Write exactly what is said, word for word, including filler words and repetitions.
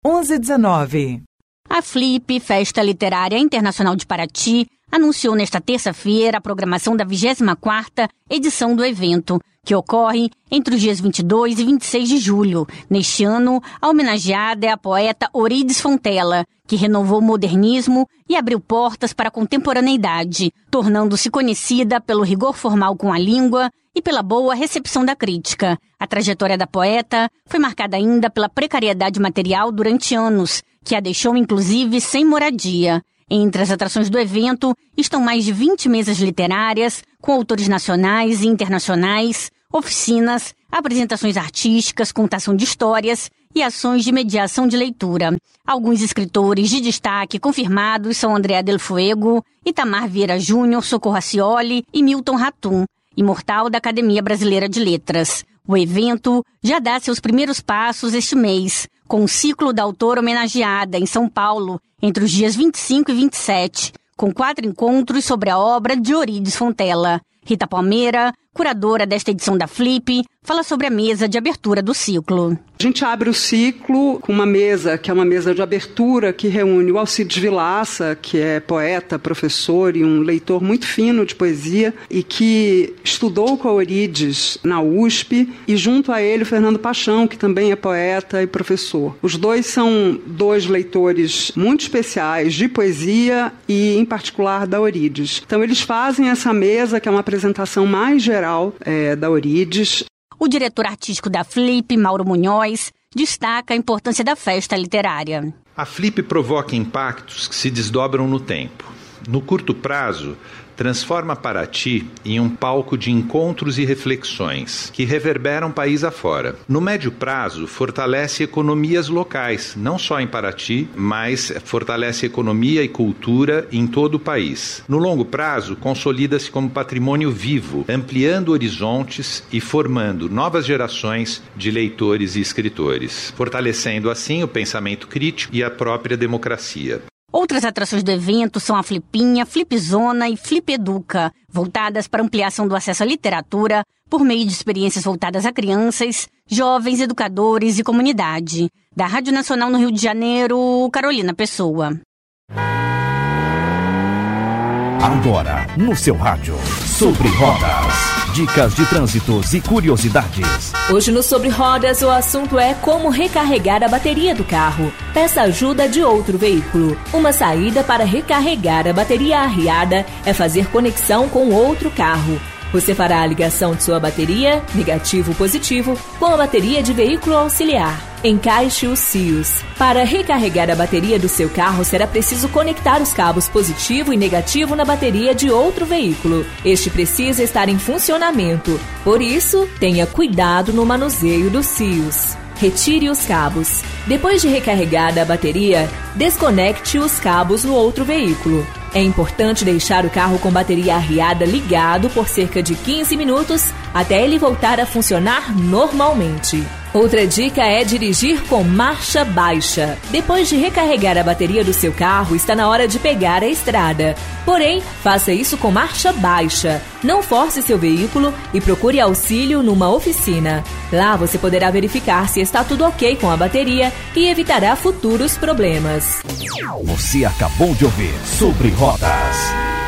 onze dezenove. A Flip, Festa Literária Internacional de Paraty, anunciou nesta terça-feira a programação da vigésima quarta edição do evento, que ocorre entre os dias vinte e dois e vinte e seis de julho. Neste ano, a homenageada é a poeta Eurídice Fontella, que renovou o modernismo e abriu portas para a contemporaneidade, tornando-se conhecida pelo rigor formal com a língua e pela boa recepção da crítica. A trajetória da poeta foi marcada ainda pela precariedade material durante anos, que a deixou inclusive sem moradia. Entre as atrações do evento estão mais de vinte mesas literárias, com autores nacionais e internacionais, oficinas, apresentações artísticas, contação de histórias e ações de mediação de leitura. Alguns escritores de destaque confirmados são Andrea Del Fuego, Itamar Vieira Júnior, Socorro Acioli e Milton Ratum, imortal da Academia Brasileira de Letras. O evento já dá seus primeiros passos este mês, com o ciclo da autora homenageada em São Paulo, entre os dias vinte e cinco e vinte e sete, com quatro encontros sobre a obra de Eurídice Fontella. Rita Palmeira, curadora desta edição da Flip, fala sobre a mesa de abertura do ciclo. A gente abre o ciclo com uma mesa, que é uma mesa de abertura, que reúne o Alcides Vilaça, que é poeta, professor e um leitor muito fino de poesia, e que estudou com a Eurídice na U S P, e junto a ele o Fernando Paixão, que também é poeta e professor. Os dois são dois leitores muito especiais de poesia e, em particular, da Eurídice. Então, eles fazem essa mesa, que é uma apresentação mais geral é, da Eurídice. O diretor artístico da Flip, Mauro Munhoz, destaca a importância da festa literária. A Flip provoca impactos que se desdobram no tempo. No curto prazo, transforma Paraty em um palco de encontros e reflexões que reverberam país afora. No médio prazo, fortalece economias locais, não só em Paraty, mas fortalece economia e cultura em todo o país. No longo prazo, consolida-se como patrimônio vivo, ampliando horizontes e formando novas gerações de leitores e escritores, fortalecendo assim o pensamento crítico e a própria democracia. Outras atrações do evento são a Flipinha, Flipzona e Flip Educa, voltadas para ampliação do acesso à literatura por meio de experiências voltadas a crianças, jovens, educadores e comunidade. Da Rádio Nacional no Rio de Janeiro, Carolina Pessoa. Agora, no seu rádio, Sobre Rodas. Dicas de trânsitos e curiosidades. Hoje no Sobre Rodas o assunto é como recarregar a bateria do carro. Peça ajuda de outro veículo. Uma saída para recarregar a bateria arriada é fazer conexão com outro carro. Você fará a ligação de sua bateria, negativo ou positivo, com a bateria de veículo auxiliar. Encaixe os fios. Para recarregar a bateria do seu carro, será preciso conectar os cabos positivo e negativo na bateria de outro veículo. Este precisa estar em funcionamento. Por isso, tenha cuidado no manuseio dos fios. Retire os cabos. Depois de recarregada a bateria, desconecte os cabos no outro veículo. É importante deixar o carro com bateria arriada ligado por cerca de quinze minutos até ele voltar a funcionar normalmente. Outra dica é dirigir com marcha baixa. Depois de recarregar a bateria do seu carro, está na hora de pegar a estrada. Porém, faça isso com marcha baixa. Não force seu veículo e procure auxílio numa oficina. Lá você poderá verificar se está tudo ok com a bateria e evitará futuros problemas. Você acabou de ouvir Sobre Rodas.